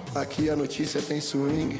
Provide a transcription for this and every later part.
Aqui a notícia tem swing.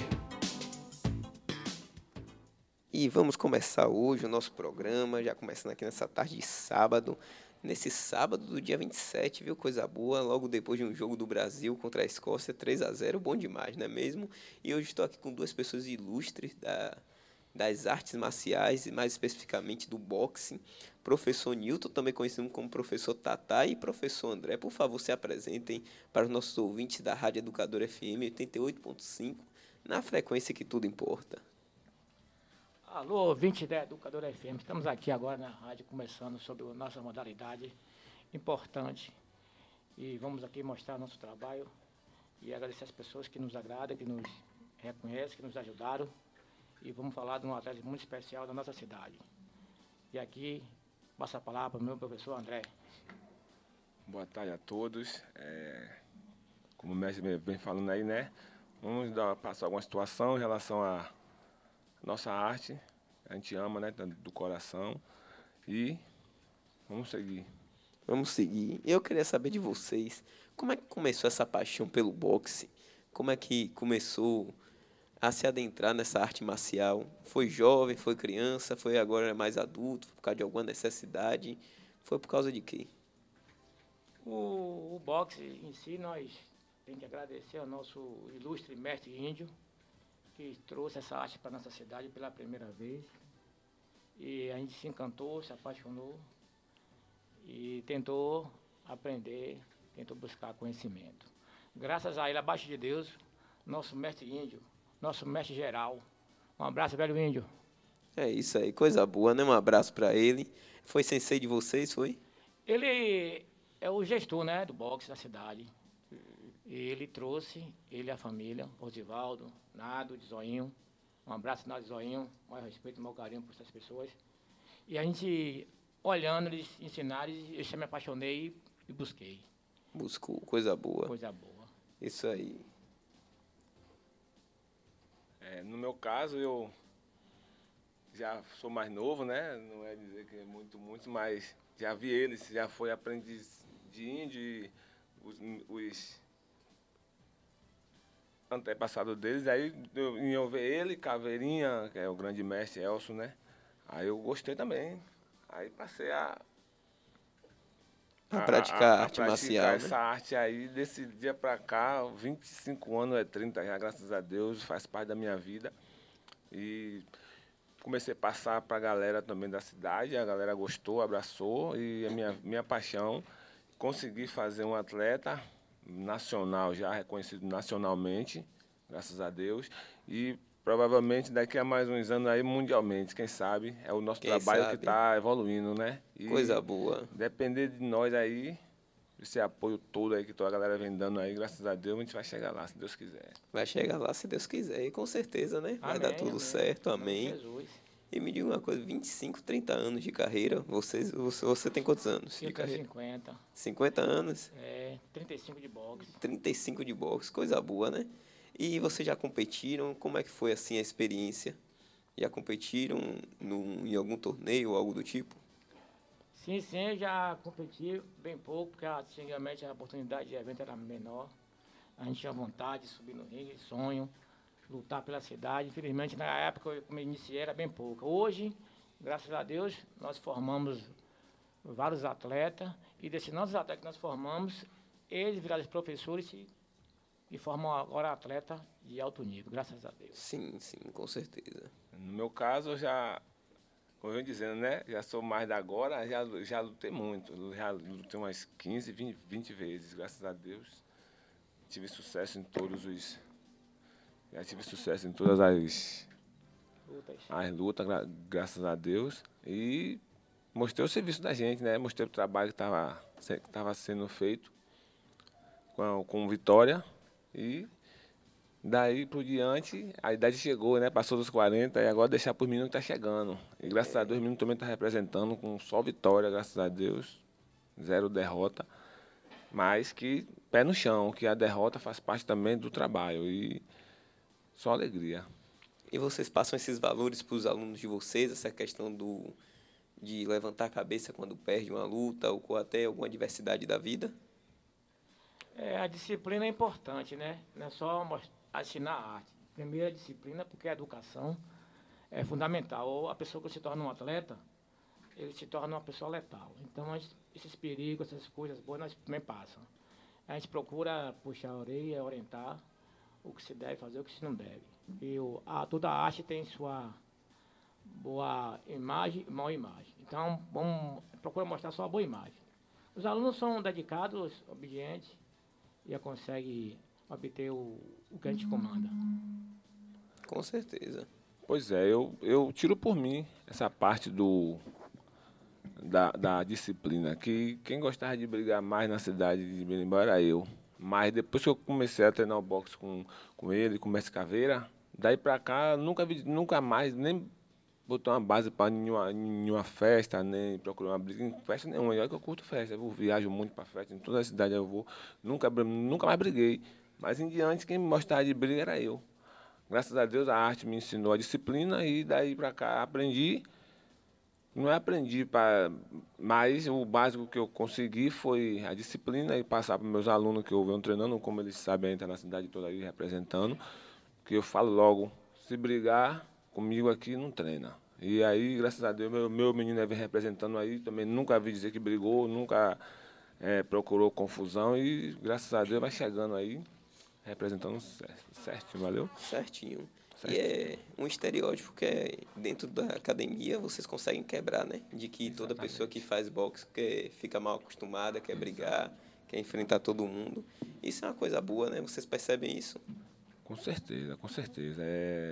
E vamos começar hoje o nosso programa, já começando aqui nessa tarde de sábado. Nesse sábado do dia 27, viu, coisa boa, logo depois de um jogo do Brasil contra a Escócia, 3-0, bom demais, não é mesmo? E hoje estou aqui com duas pessoas ilustres das artes marciais, e mais especificamente do boxing. Professor Newton, também conhecido como professor Tatá, e professor André. Por favor, se apresentem para os nossos ouvintes da Rádio Educador FM 88.5, na frequência que tudo importa. Alô, ouvinte da Educador FM, estamos aqui agora na rádio começando sobre a nossa modalidade importante e vamos aqui mostrar nosso trabalho e agradecer as pessoas que nos agradam, que nos reconhecem, que nos ajudaram e vamos falar de um atleta muito especial da nossa cidade. E aqui passo a palavra para o meu professor André. Boa tarde a todos. Como o mestre vem falando aí, né? Vamos passar alguma situação em relação à nossa arte. A gente ama, né? Do coração. E vamos seguir. Vamos seguir. Eu queria saber de vocês, como é que começou essa paixão pelo boxe? Como é que começou a se adentrar nessa arte marcial? Foi jovem, foi criança, foi agora mais adulto, por causa de alguma necessidade? Foi por causa de quê? O boxe em si, nós temos que agradecer ao nosso ilustre mestre índio, que trouxe essa arte para a nossa cidade pela primeira vez. E a gente se encantou, se apaixonou e tentou aprender, tentou buscar conhecimento. Graças a ele, abaixo de Deus, nosso mestre índio, nosso mestre geral. Um abraço, velho índio. É isso aí, coisa boa, né? Um abraço para ele. Foi sensei de vocês, foi? Ele é o gestor, né, do boxe da cidade. Ele trouxe, ele e a família, Osivaldo, Nado, de Zoinho. Um abraço, Nado, de Zoinho, maior respeito, maior carinho por essas pessoas. E a gente, olhando eles ensinarem, eu já me apaixonei e busquei. Buscou, coisa boa. Coisa boa. Isso aí. No meu caso, eu já sou mais novo, né? Não é dizer que é muito, mas já vi eles, já foi aprendiz de índio e os antepassado deles, aí eu ver ele, Caveirinha, que é o grande mestre Elcio, né? Aí eu gostei também. Aí passei a Praticar arte praticar marcial, essa né? arte aí, desse dia pra cá, 25 anos, 30 já, graças a Deus, faz parte da minha vida. E comecei a passar pra galera também da cidade, a galera gostou, abraçou, e a minha paixão, consegui fazer um atleta nacional, já reconhecido nacionalmente, graças a Deus, e provavelmente daqui a mais uns anos aí mundialmente, quem sabe, é o nosso Quem trabalho que sabe? está evoluindo, né? E Coisa boa. depender de nós aí, esse apoio todo aí que toda a galera vem dando aí, graças a Deus, a gente vai chegar lá, se Deus quiser. Vai chegar lá se Deus quiser, e com certeza, né? Vai dar Amém, tudo amém. certo, Em nome de amém. Jesus. E me diga uma coisa, 25, 30 anos de carreira, você tem quantos anos Eu de tenho carreira? 50, 50 anos, 35 de boxe. 35 de boxe, coisa boa, né? E vocês já competiram? Como é que foi assim a experiência? Já competiram em algum torneio ou algo do tipo? Sim, sim, já competi bem pouco, porque antigamente a oportunidade de evento era menor. A gente tinha vontade de subir no ringue, sonho, lutar pela cidade. Infelizmente, na época, como eu iniciei, era bem pouco. Hoje, graças a Deus, nós formamos vários atletas, e desses nossos atletas que nós formamos, eles viraram professores e formam agora atleta de alto nível, graças a Deus. Sim, sim, com certeza. No meu caso, eu já, como eu venho dizendo, né? Já sou mais da agora, já lutei muito. Já lutei umas 15, 20 vezes, graças a Deus. Tive sucesso em todos os. Já tive sucesso em todas Lutas. as lutas, graças a Deus. E mostrei o serviço da gente, né? Mostrei o trabalho que estava sendo feito com vitória. E daí por diante, a idade chegou, né? Passou dos 40 e agora deixar para os meninos que tá chegando. E graças a Deus, os meninos também estão representando com só vitória, graças a Deus. 0 derrota. Mas que pé no chão, que a derrota faz parte também do trabalho. E só alegria. E vocês passam esses valores para os alunos de vocês, essa questão de levantar a cabeça quando perde uma luta ou até alguma adversidade da vida? A disciplina é importante, né? Não é só ensinar a arte. Primeiro a disciplina, porque a educação é fundamental. Ou a pessoa que se torna um atleta, ele se torna uma pessoa letal. Então, esses perigos, essas coisas boas, nós também passam. A gente procura puxar a orelha, orientar o que se deve fazer, o que se não deve. E toda arte tem sua boa imagem e má imagem. Então, vamos procurar mostrar só a boa imagem. Os alunos são dedicados, obedientes, e conseguem obter o que a gente comanda. Com certeza. Pois é, eu tiro por mim essa parte da disciplina, que quem gostava de brigar mais na cidade de Berimbau era eu. Mas depois que eu comecei a treinar o boxe com ele, com o Mestre Caveira, daí pra cá, nunca mais, nem botou uma base para nenhuma festa, nem procurar uma briga em festa nenhuma. Olha que eu curto festa, eu viajo muito para festa, em toda a cidade eu vou. Nunca mais briguei. Mas em diante, quem me mostrava de briga era eu. Graças a Deus a arte me ensinou a disciplina e daí para cá aprendi. Não aprendi mas o básico que eu consegui foi a disciplina e passar para meus alunos que eu venho treinando, como eles sabem, entrar na cidade toda aí representando, que eu falo logo, se brigar comigo aqui não treina. E aí, graças a Deus, meu menino vem representando aí, também nunca vi dizer que brigou, nunca procurou confusão e graças a Deus vai chegando aí, representando certinho, valeu? Certinho. E é um estereótipo que dentro da academia vocês conseguem quebrar, né? De que toda pessoa que faz boxe fica mal acostumada, quer brigar, quer enfrentar todo mundo. Isso é uma coisa boa, né? Vocês percebem isso? Com certeza, com certeza.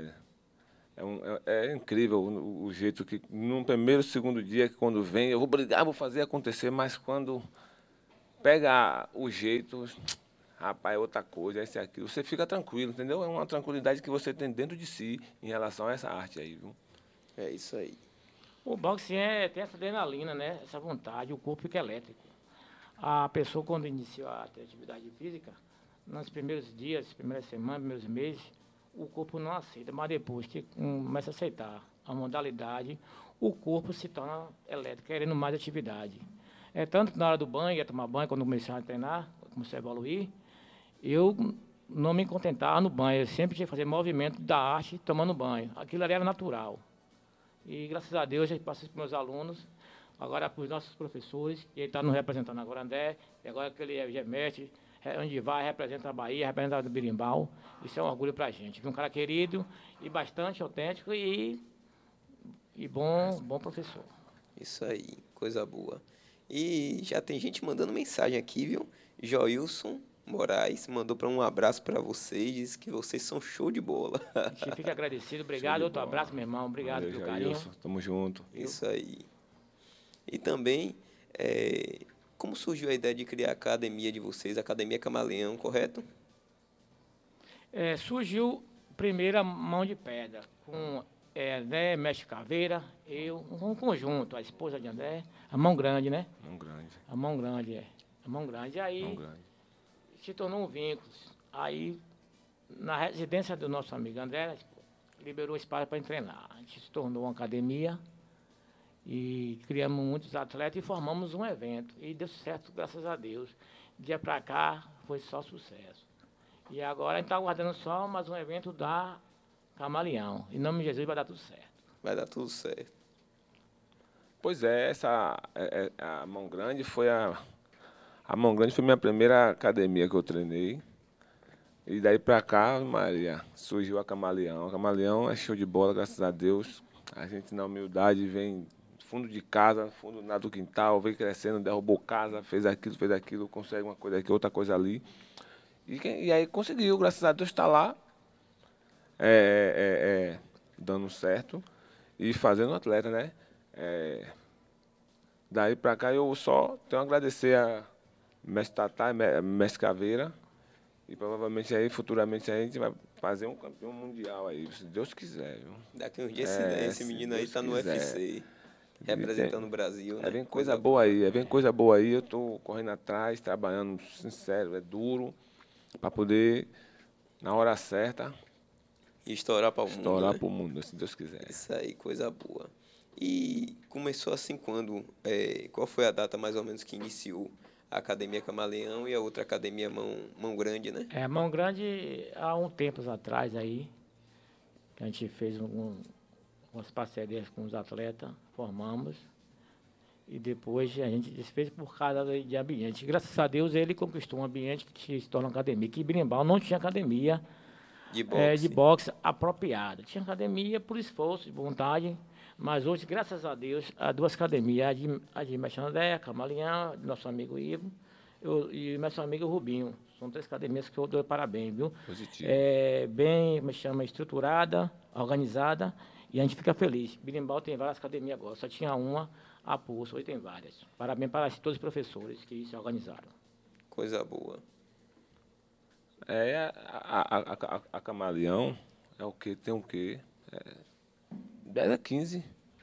É incrível o jeito que, no primeiro, segundo dia, que quando vem, eu vou brigar, vou fazer acontecer, mas quando pega o jeito, rapaz, é outra coisa, esse e aquilo, você fica tranquilo, entendeu? É uma tranquilidade que você tem dentro de si em relação a essa arte aí, viu? É isso aí. O boxe tem essa adrenalina, né? Essa vontade, o corpo fica elétrico. A pessoa, quando inicia a atividade física, nos primeiros dias, primeiras semanas, primeiros meses, o corpo não aceita, mas depois que começa a aceitar a modalidade, o corpo se torna elétrico, querendo mais atividade. É tanto que na hora do banho, ia tomar banho, quando comecei a treinar, comecei a evoluir, eu não me contentava no banho, eu sempre tinha que fazer movimento da arte tomando banho. Aquilo ali era natural. E graças a Deus, eu passei para os meus alunos, agora para os nossos professores, que ele está nos representando agora, André, e agora que ele é gemete, onde vai, representa a Bahia, representa o Berimbau. Isso é um orgulho para a gente. Um cara querido e bastante autêntico e bom professor. Isso aí, coisa boa. E já tem gente mandando mensagem aqui, viu? Joilson Moraes mandou para um abraço para vocês, diz que vocês são show de bola. A gente fica agradecido. Obrigado, outro abraço, meu irmão. Obrigado pelo carinho. Tamo junto. Isso aí. E também, como surgiu a ideia de criar a academia de vocês, a Academia Camaleão, correto? Surgiu primeiro a Mão de Pedra, com André, Mestre Caveira, eu, um conjunto, a esposa de André, a Mão Grande, né? Mão grande. A Mão Grande, A Mão Grande. Aí Mão grande. se tornou um vínculo. Aí, na residência do nosso amigo André, liberou espaço para treinar. A gente se tornou uma academia e criamos muitos atletas e formamos um evento. E deu certo, graças a Deus. Dia para cá foi só sucesso. E agora a gente está aguardando só mais um evento da Camaleão. Em nome de Jesus vai dar tudo certo. Vai dar tudo certo. Pois é, a Mão Grande foi a Mão Grande foi minha primeira academia que eu treinei. E daí pra cá, Maria, surgiu a Camaleão. A Camaleão é show de bola, graças a Deus. A gente, na humildade, vem fundo de casa, fundo do quintal, vem crescendo, derrubou casa, fez aquilo, consegue uma coisa aqui, outra coisa ali. E aí conseguiu, graças a Deus, está lá, dando certo e fazendo atleta, né? Daí pra cá eu só tenho a agradecer a Mestre Tatá, Mestre Caveira, e provavelmente aí, futuramente, a gente vai fazer um campeão mundial aí, se Deus quiser. Viu? Daqui uns dias, esse menino aí está no UFC, representando o Brasil. Né? Vem coisa boa aí, vem coisa boa aí. Eu estou correndo atrás, trabalhando, sincero, é duro, para poder, na hora certa, e estourar para o mundo. Estourar né? para o mundo, se Deus quiser. Isso aí, coisa boa. E começou assim quando? Qual foi a data mais ou menos que iniciou a Academia Camaleão e a outra Academia Mão Grande, né? Mão Grande, há um tempos atrás aí, que a gente fez umas parcerias com os atletas, formamos, e depois a gente desfez por causa de ambiente. Graças a Deus ele conquistou um ambiente que se torna academia, que em Birimbau não tinha academia de boxe apropriada. Tinha academia por esforço, de vontade, mas hoje, graças a Deus, há duas academias, a de Mestre André, Camaleão, nosso amigo Ivo, e nosso amigo Rubinho. São 3 academias que eu dou parabéns, viu? Positivo. Bem, como chama, estruturada, organizada, e a gente fica feliz. Birimbau tem várias academias agora, só tinha uma, a Pulso, hoje tem várias. Parabéns para todos os professores que se organizaram. Coisa boa. A Camaleão é o quê? Tem o quê? 10 a 15,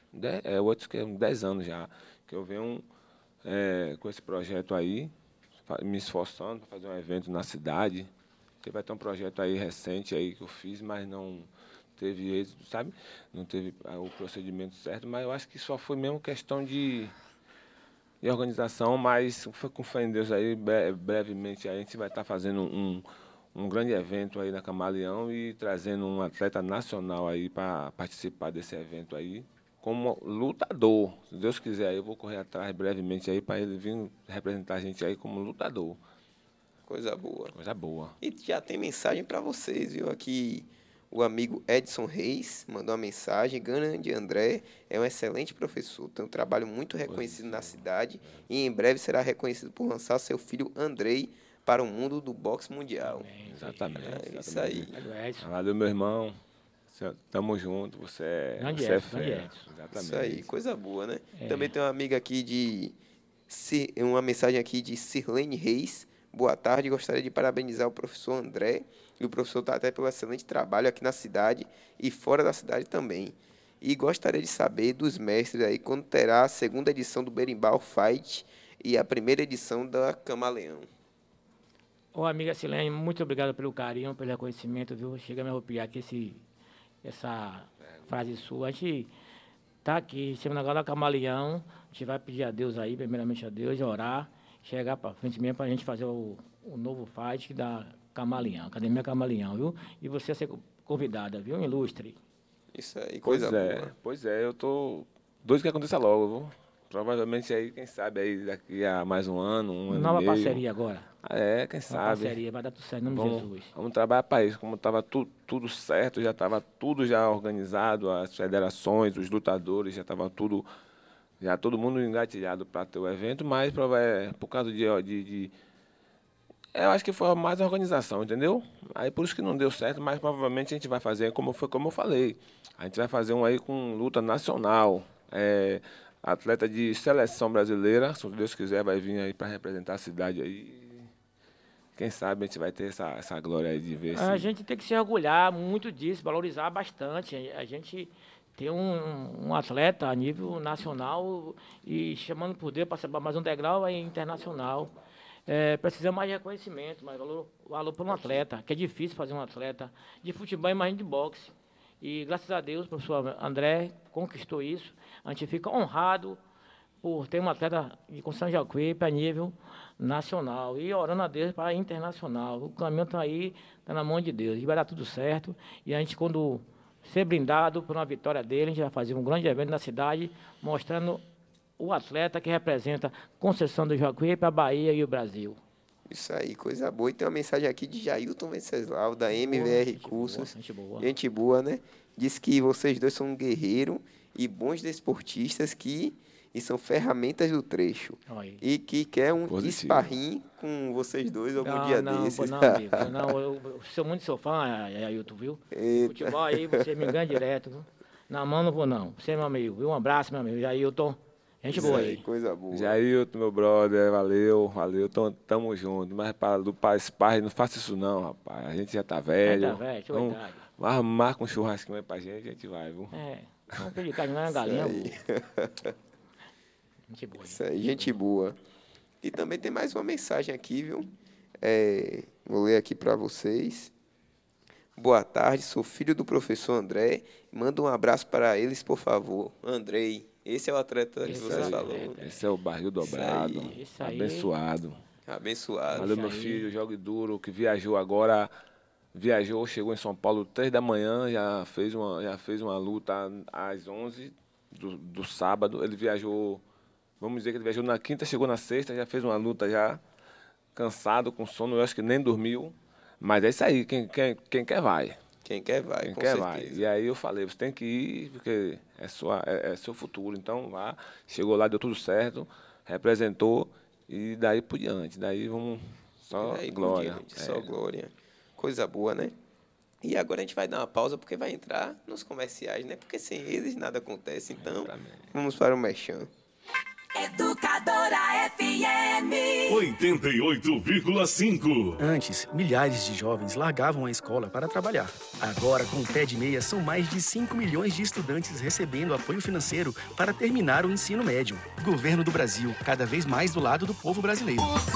10 anos já, que eu venho com esse projeto aí, me esforçando para fazer um evento na cidade. Que vai ter um projeto aí recente aí que eu fiz, mas não teve êxito, sabe? Não teve o procedimento certo, mas eu acho que só foi mesmo questão de organização, mas foi com fé em Deus aí, brevemente aí a gente vai estar fazendo um grande evento aí na Camaleão e trazendo um atleta nacional aí para participar desse evento aí, como lutador. Se Deus quiser, aí eu vou correr atrás brevemente aí para ele vir representar a gente aí como lutador. Coisa boa. Coisa boa. E já tem mensagem para vocês, viu? Aqui o amigo Edson Reis mandou uma mensagem. Grande André é um excelente professor, tem um trabalho muito reconhecido na cidade e em breve será reconhecido por lançar seu filho Andrei para o mundo do boxe mundial. Exatamente. Isso aí. Valeu, meu irmão. Tamo junto. Você é fera. Exatamente. Isso aí, coisa boa, né? Também tem uma amiga aqui uma mensagem aqui de Sirlene Reis. Boa tarde, gostaria de parabenizar o professor André e o professor Taté pelo excelente trabalho aqui na cidade e fora da cidade também. E gostaria de saber dos mestres aí quando terá a 2ª edição do Berimbau Fight e a 1ª edição da Camaleão. Ô, amiga Silene, muito obrigado pelo carinho, pelo reconhecimento, viu? Chega a me arrepiar aqui essa frase sua. A gente está aqui, semana agora da Camaleão, a gente vai pedir a Deus aí, primeiramente a Deus, orar, chegar para frente mesmo para a gente fazer o novo fight da Camaleão, Academia Camaleão, viu? E você ser convidada, viu? Ilustre. Isso aí, coisa boa. Pois é, eu tô doido que aconteça logo, viu? Provavelmente aí, quem sabe, aí daqui a mais um ano e meio. Nova parceria agora. Quem sabe. Nova parceria, vai dar tudo certo, em nome de Jesus. Vamos trabalhar para isso. Como estava tudo certo, já estava tudo já organizado, as federações, os lutadores, já estava tudo, já todo mundo engatilhado para ter o evento, mas por causa eu acho que foi mais a organização, entendeu? Aí por isso que não deu certo, mas provavelmente a gente vai fazer como eu falei. A gente vai fazer um aí com luta nacional. Atleta de seleção brasileira, se Deus quiser, vai vir aí para representar a cidade aí. Quem sabe a gente vai ter essa glória aí de ver. A gente tem que se orgulhar muito disso, valorizar bastante. A gente tem um atleta a nível nacional e chamando por Deus para ser mais um degrau internacional. Precisa mais de reconhecimento, mais valor para um atleta, que é difícil fazer um atleta de futebol e mais de boxe. E graças a Deus, o professor André conquistou isso. A gente fica honrado por ter um atleta de Conceição de Jacuípe a nível nacional e orando a Deus para internacional. O caminho está aí, está na mão de Deus. E vai dar tudo certo. E a gente, quando ser brindado por uma vitória dele, a gente vai fazer um grande evento na cidade, mostrando o atleta que representa Conceição do Jacuípe, a Bahia e o Brasil. Isso aí, coisa boa. E tem uma mensagem aqui de Jailton Venceslau, da MVR Cursos. Gente boa, né? Diz que vocês dois são um guerreiro e bons desportistas e são ferramentas do trecho. E que quer um esparrim com vocês dois algum dia desses. Não, amigo. Eu sou muito seu fã, Jailton, viu? Futebol aí, você me engana direto, viu? Na mão não vou, não. Você é meu amigo, viu? Um abraço, meu amigo. Jailton. Gente boa aí. Coisa boa. Jailton, meu brother, valeu. Tamo junto. Mas para sparring, não faça isso não, rapaz. A gente já tá velho. Então, marca um churrasquinho aí pra gente, a gente vai, viu? Vamos pedir carne, não é uma galinha. Gente boa. Isso aí, gente boa. E também tem mais uma mensagem aqui, viu? Vou ler aqui para vocês. Boa tarde, sou filho do professor André. Manda um abraço para eles, por favor. Andrei. Esse é o atleta que Esse você é o falou. atleta. Esse é o barril dobrado, Isso aí. abençoado. Abençoado. Valeu, meu aí. filho, jogue duro, que viajou agora. Viajou, chegou em São Paulo 3 da manhã, já fez uma luta às 11 do sábado. Ele viajou, vamos dizer que ele viajou na quinta, chegou na sexta, já fez uma luta já, cansado, com sono, eu acho que nem dormiu. Mas é isso aí, quem quer vai. Quem quer vai, Quem com quer certeza. vai. E aí eu falei, você tem que ir, porque é seu futuro. Então vá, chegou lá, deu tudo certo, representou e daí por diante. Daí vamos só E aí, glória. diante, só glória. Coisa boa, né? E agora a gente vai dar uma pausa porque vai entrar nos comerciais, né? Porque sem eles nada acontece. Então, vamos para o merchan. Educadora FM 88,5. Antes, milhares de jovens largavam a escola para trabalhar. Agora, com o Pé de Meia, são mais de 5 milhões de estudantes recebendo apoio financeiro para terminar o ensino médio. Governo do Brasil, cada vez mais do lado do povo brasileiro.